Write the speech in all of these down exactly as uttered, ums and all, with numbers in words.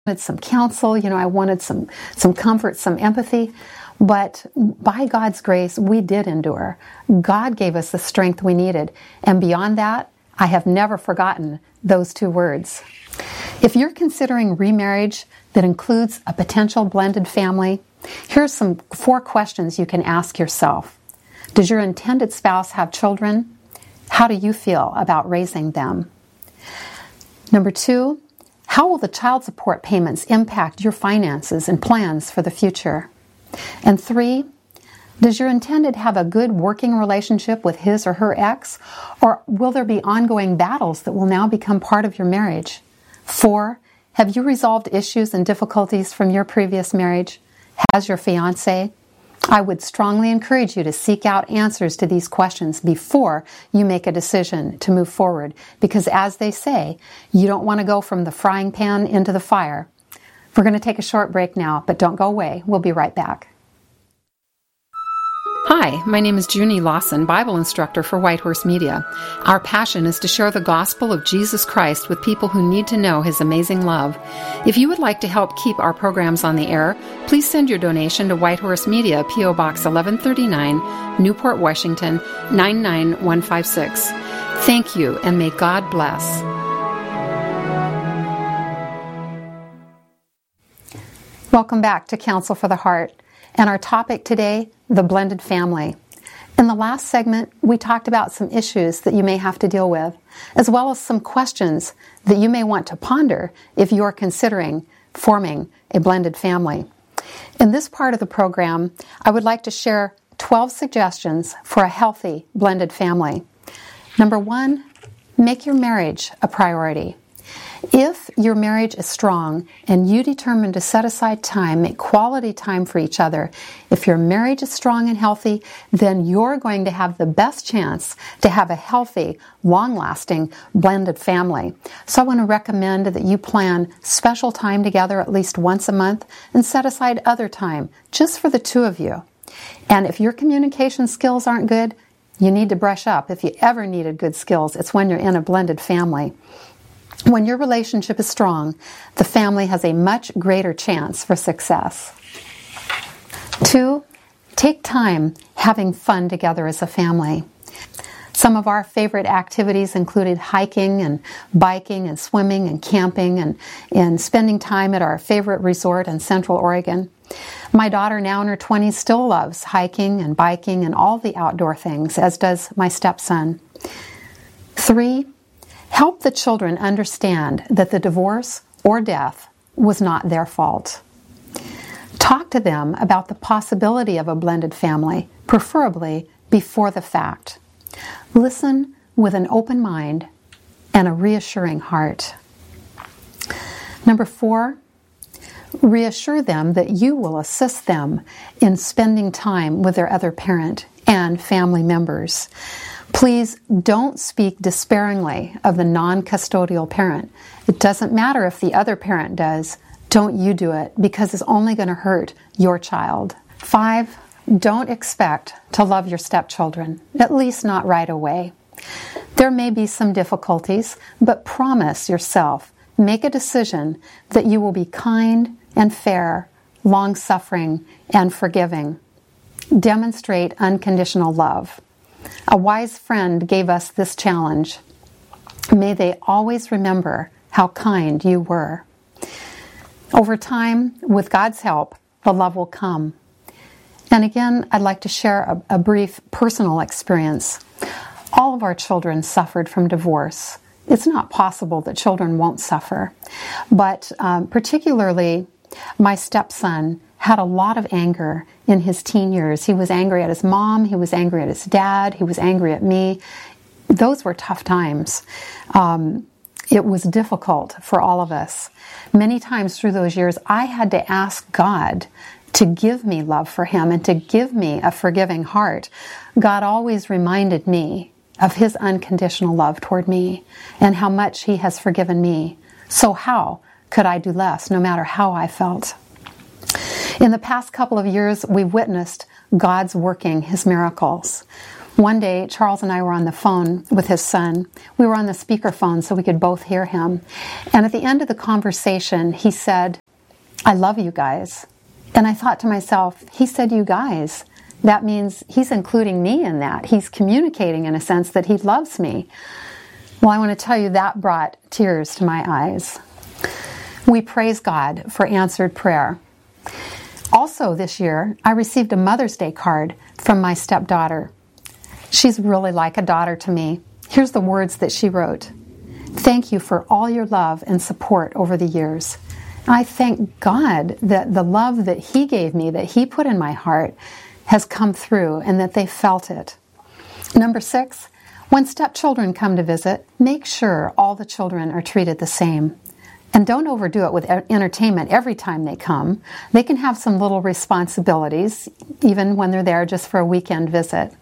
wanted some counsel, you know, I wanted some, some comfort, some empathy. But by God's grace, we did endure. God gave us the strength we needed. And beyond that, I have never forgotten those two words. If you're considering remarriage that includes a potential blended family, here's some four questions you can ask yourself. Does your intended spouse have children? How do you feel about raising them? Number two, how will the child support payments impact your finances and plans for the future? And three, does your intended have a good working relationship with his or her ex, or will there be ongoing battles that will now become part of your marriage? Four, have you resolved issues and difficulties from your previous marriage? Has your fiancé? I would strongly encourage you to seek out answers to these questions before you make a decision to move forward, because as they say, you don't want to go from the frying pan into the fire. We're going to take a short break now, but don't go away. We'll be right back. Hi, my name is Junie Lawson, Bible instructor for Whitehorse Media. Our passion is to share the gospel of Jesus Christ with people who need to know His amazing love. If you would like to help keep our programs on the air, please send your donation to Whitehorse Media, P O Box eleven thirty-nine, Newport, Washington, nine nine one five six. Thank you, and may God bless. Welcome back to Counsel for the Heart, and our topic today, the blended family. In the last segment, we talked about some issues that you may have to deal with, as well as some questions that you may want to ponder if you're considering forming a blended family. In this part of the program, I would like to share twelve suggestions for a healthy blended family. Number one, make your marriage a priority. If your marriage is strong and you determine to set aside time, make quality time for each other, if your marriage is strong and healthy, then you're going to have the best chance to have a healthy, long-lasting, blended family. So I want to recommend that you plan special time together at least once a month and set aside other time just for the two of you. And if your communication skills aren't good, you need to brush up. If you ever needed good skills, it's when you're in a blended family. When your relationship is strong, the family has a much greater chance for success. Two, take time having fun together as a family. Some of our favorite activities included hiking and biking and swimming and camping and, and spending time at our favorite resort in Central Oregon. My daughter, now in her twenties, still loves hiking and biking and all the outdoor things, as does my stepson. Three, help the children understand that the divorce or death was not their fault. Talk to them about the possibility of a blended family, preferably before the fact. Listen with an open mind and a reassuring heart. Number four, reassure them that you will assist them in spending time with their other parent and family members. Please don't speak despairingly of the non-custodial parent. It doesn't matter if the other parent does. Don't you do it, because it's only going to hurt your child. Five, don't expect to love your stepchildren, at least not right away. There may be some difficulties, but promise yourself, make a decision that you will be kind and fair, long-suffering, and forgiving. Demonstrate unconditional love. A wise friend gave us this challenge. May they always remember how kind you were. Over time, with God's help, the love will come. And again, I'd like to share a, a brief personal experience. All of our children suffered from divorce. It's not possible that children won't suffer. But um, particularly, my stepson had a lot of anger in his teen years. He was angry at his mom, he was angry at his dad, he was angry at me. Those were tough times. Um, it was difficult for all of us. Many times through those years, I had to ask God to give me love for him and to give me a forgiving heart. God always reminded me of His unconditional love toward me and how much He has forgiven me. So how could I do less, no matter how I felt? In the past couple of years, we've witnessed God's working His miracles. One day, Charles and I were on the phone with his son. We were on the speakerphone so we could both hear him. And at the end of the conversation, he said, "I love you guys." And I thought to myself, he said, "You guys." That means he's including me in that. He's communicating in a sense that he loves me. Well, I want to tell you that brought tears to my eyes. We praise God for answered prayer. Also this year, I received a Mother's Day card from my stepdaughter. She's really like a daughter to me. Here's the words that she wrote. "Thank you for all your love and support over the years. I thank God that the love that He gave me, that He put in my heart, has come through and that they felt it." Number six, when stepchildren come to visit, make sure all the children are treated the same. And don't overdo it with entertainment every time they come. They can have some little responsibilities, even when they're there just for a weekend visit.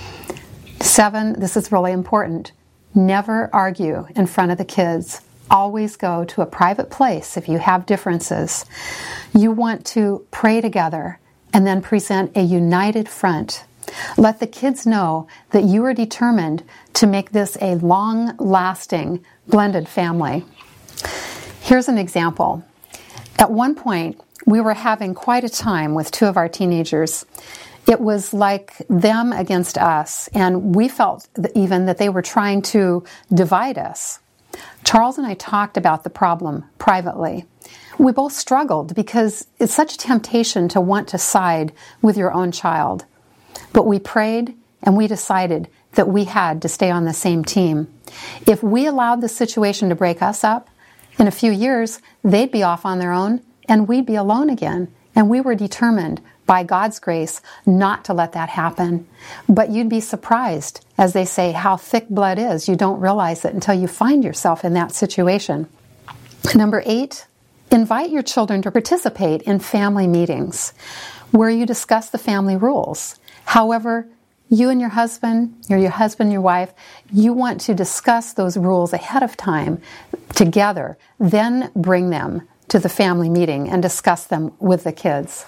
Seven, this is really important. Never argue in front of the kids. Always go to a private place if you have differences. You want to pray together and then present a united front. Let the kids know that you are determined to make this a long-lasting blended family. Here's an example. At one point, we were having quite a time with two of our teenagers. It was like them against us, and we felt even that they were trying to divide us. Charles and I talked about the problem privately. We both struggled because it's such a temptation to want to side with your own child. But we prayed and we decided that we had to stay on the same team. If we allowed the situation to break us up, in a few years, they'd be off on their own and we'd be alone again. And we were determined, by God's grace, not to let that happen. But you'd be surprised, as they say, how thick blood is. You don't realize it until you find yourself in that situation. Number eight, invite your children to participate in family meetings where you discuss the family rules. However, you and your husband, or your husband, your wife, you want to discuss those rules ahead of time together, then bring them to the family meeting and discuss them with the kids.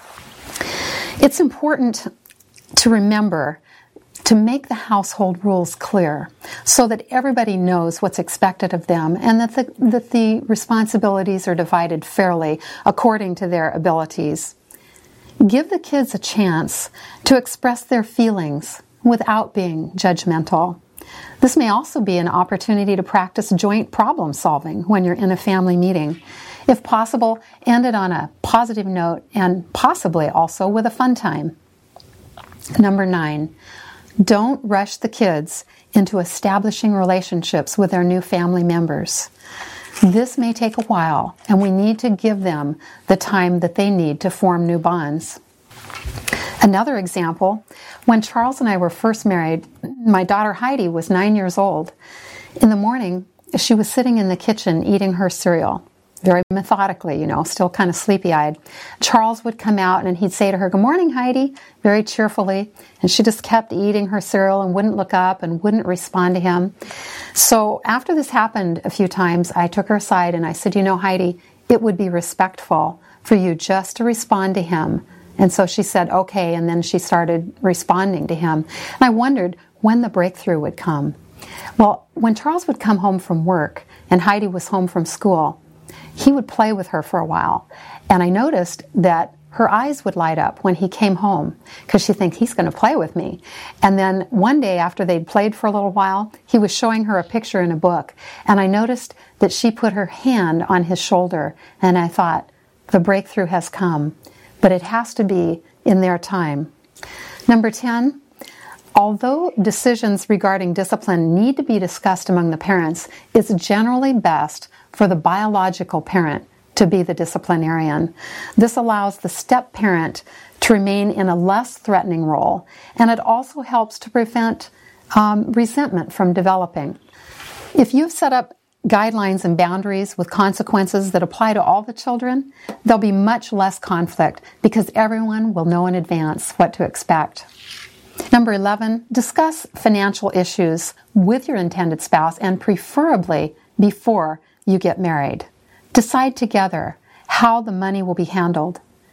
It's important to remember to make the household rules clear so that everybody knows what's expected of them and that the, that the responsibilities are divided fairly according to their abilities. Give the kids a chance to express their feelings without being judgmental. This may also be an opportunity to practice joint problem solving when you're in a family meeting. If possible, end it on a positive note and possibly also with a fun time. Number nine, don't rush the kids into establishing relationships with their new family members. This may take a while, and we need to give them the time that they need to form new bonds. Another example, when Charles and I were first married, my daughter Heidi was nine years old. In the morning, she was sitting in the kitchen eating her cereal, very methodically, you know, still kind of sleepy-eyed. Charles would come out and he'd say to her, "Good morning, Heidi," very cheerfully, and she just kept eating her cereal and wouldn't look up and wouldn't respond to him. So after this happened a few times, I took her aside and I said, "You know, Heidi, it would be respectful for you just to respond to him." And so she said, "Okay," and then she started responding to him. And I wondered when the breakthrough would come. Well, when Charles would come home from work and Heidi was home from school, he would play with her for a while. And I noticed that her eyes would light up when he came home because she'd think, he's going to play with me. And then one day after they'd played for a little while, he was showing her a picture in a book. And I noticed that she put her hand on his shoulder. And I thought, the breakthrough has come. But it has to be in their time. Number ten, although decisions regarding discipline need to be discussed among the parents, it's generally best for the biological parent to be the disciplinarian. This allows the step-parent to remain in a less threatening role, and it also helps to prevent um, resentment from developing. If you've set up guidelines and boundaries with consequences that apply to all the children, there'll be much less conflict because everyone will know in advance what to expect. Number eleven, discuss financial issues with your intended spouse and preferably before you get married. Decide together how the money will be handled.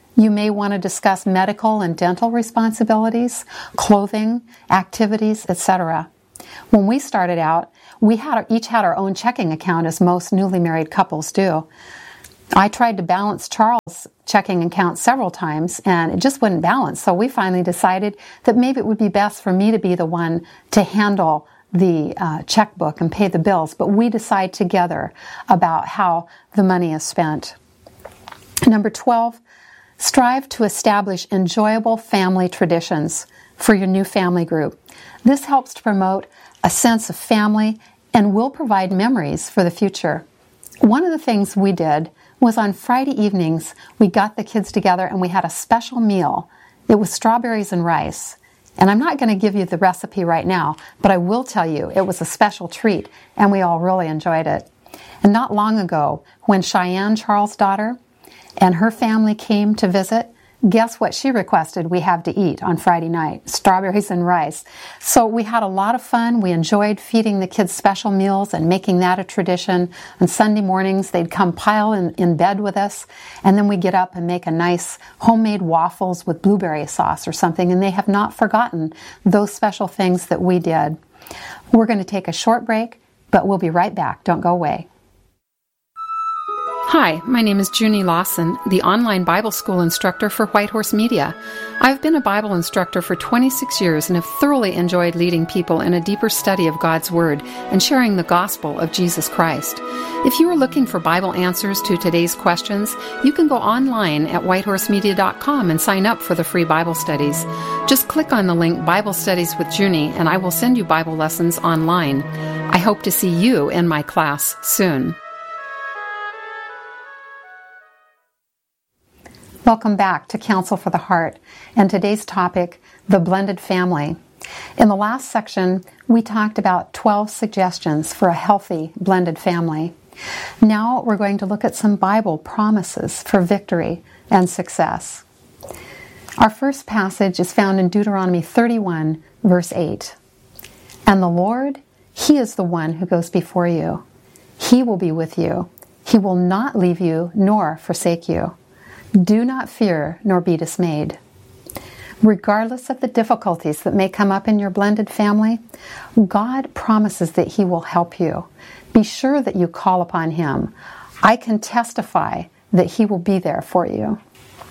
You may want to discuss medical and dental responsibilities, clothing, activities, et cetera. When we started out, we had each had our own checking account, as most newly married couples do. I tried to balance Charles' checking account several times, and it just wouldn't balance. So we finally decided that maybe it would be best for me to be the one to handle the uh, checkbook and pay the bills. But we decide together about how the money is spent. Number twelve, strive to establish enjoyable family traditions for your new family group. This helps to promote a sense of family and will provide memories for the future. One of the things we did was on Friday evenings, we got the kids together and we had a special meal. It was strawberries and rice. And I'm not going to give you the recipe right now, but I will tell you it was a special treat and we all really enjoyed it. And not long ago, when Cheyenne, Charles' daughter, and her family came to visit, guess what she requested we have to eat on Friday night? Strawberries and rice. So we had a lot of fun. We enjoyed feeding the kids special meals and making that a tradition. On Sunday mornings, they'd come pile in, in bed with us, and then we'd get up and make a nice homemade waffles with blueberry sauce or something, and they have not forgotten those special things that we did. We're going to take a short break, but we'll be right back. Don't go away. Hi, my name is Junie Lawson, the online Bible school instructor for Whitehorse Media. I've been a Bible instructor for twenty-six years and have thoroughly enjoyed leading people in a deeper study of God's Word and sharing the gospel of Jesus Christ. If you are looking for Bible answers to today's questions, you can go online at whitehorse media dot com and sign up for the free Bible studies. Just click on the link Bible Studies with Junie and I will send you Bible lessons online. I hope to see you in my class soon. Welcome back to Counsel for the Heart, and today's topic, the blended family. In the last section, we talked about twelve suggestions for a healthy blended family. Now we're going to look at some Bible promises for victory and success. Our first passage is found in Deuteronomy thirty-one, verse eight. And the Lord, He is the one who goes before you. He will be with you. He will not leave you nor forsake you. Do not fear nor be dismayed. Regardless of the difficulties that may come up in your blended family, God promises that He will help you. Be sure that you call upon Him. I can testify that He will be there for you.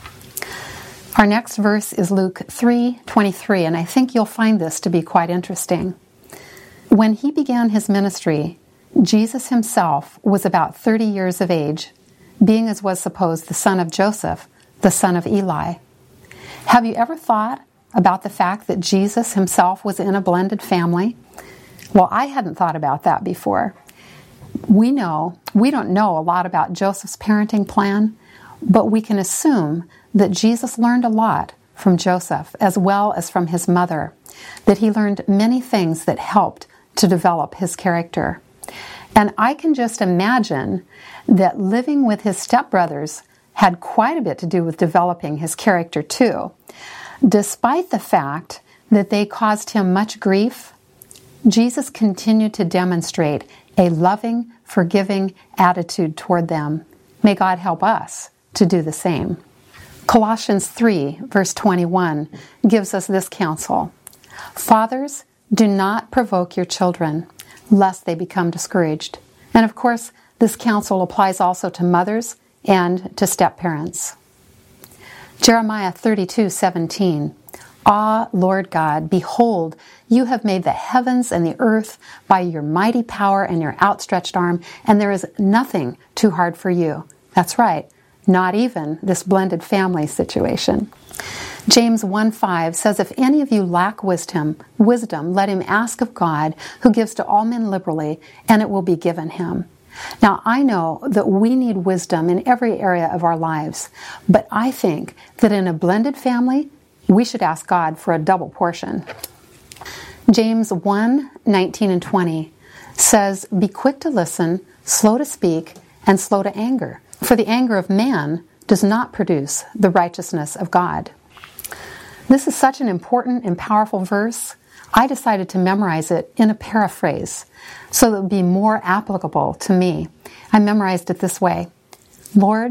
Our next verse is Luke three twenty-three, and I think you'll find this to be quite interesting. When He began His ministry, Jesus Himself was about thirty years of age, being as was supposed the son of Joseph, the son of Eli. Have you ever thought about the fact that Jesus Himself was in a blended family? Well, I hadn't thought about that before. We know, we don't know a lot about Joseph's parenting plan, but we can assume that Jesus learned a lot from Joseph as well as from his mother, that he learned many things that helped to develop his character. And I can just imagine that living with his stepbrothers had quite a bit to do with developing his character too. Despite the fact that they caused him much grief, Jesus continued to demonstrate a loving, forgiving attitude toward them. May God help us to do the same. Colossians three, verse twenty-one, gives us this counsel. Fathers, do not provoke your children, lest they become discouraged. And of course, this counsel applies also to mothers and to step-parents. Jeremiah thirty-two seventeen. Ah, Lord God, behold, you have made the heavens and the earth by your mighty power and your outstretched arm, and there is nothing too hard for you. That's right, not even this blended family situation. James one five says, if any of you lack wisdom, wisdom, let him ask of God, who gives to all men liberally, and it will be given him. Now, I know that we need wisdom in every area of our lives, but I think that in a blended family, we should ask God for a double portion. James one nineteen and twenty says, be quick to listen, slow to speak, and slow to anger, for the anger of man does not produce the righteousness of God. This is such an important and powerful verse. I decided to memorize it in a paraphrase so that it would be more applicable to me. I memorized it this way. Lord,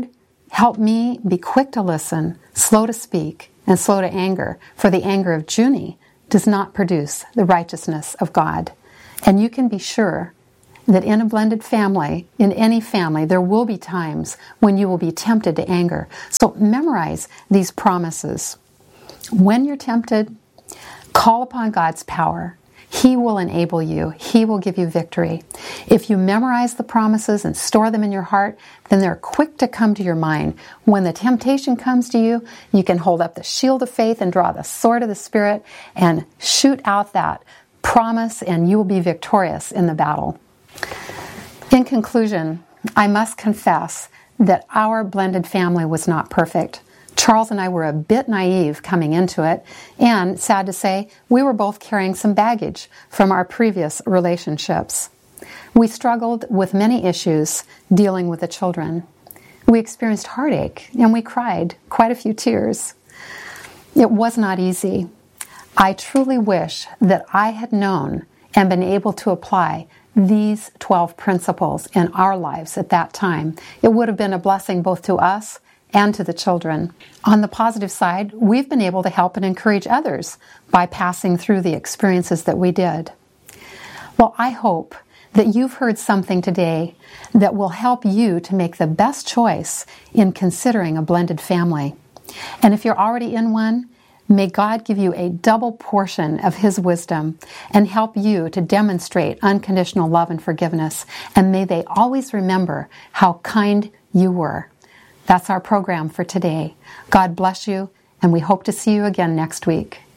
Help me be quick to listen, slow to speak, and slow to anger, for the anger of Junie does not produce the righteousness of God. And you can be sure that in a blended family, in any family, there will be times when you will be tempted to anger. So memorize these promises. When you're tempted, call upon God's power. He will enable you. He will give you victory. If you memorize the promises and store them in your heart, then they're quick to come to your mind. When the temptation comes to you, you can hold up the shield of faith and draw the sword of the Spirit and shoot out that promise, and you will be victorious in the battle. In conclusion, I must confess that our blended family was not perfect. Charles and I were a bit naive coming into it, and sad to say, we were both carrying some baggage from our previous relationships. We struggled with many issues dealing with the children. We experienced heartache, and we cried quite a few tears. It was not easy. I truly wish that I had known and been able to apply these twelve principles in our lives at that time. It would have been a blessing both to us and to the children. On the positive side, we've been able to help and encourage others by passing through the experiences that we did. Well, I hope that you've heard something today that will help you to make the best choice in considering a blended family. And if you're already in one, may God give you a double portion of His wisdom and help you to demonstrate unconditional love and forgiveness. And may they always remember how kind you were. That's our program for today. God bless you, and we hope to see you again next week.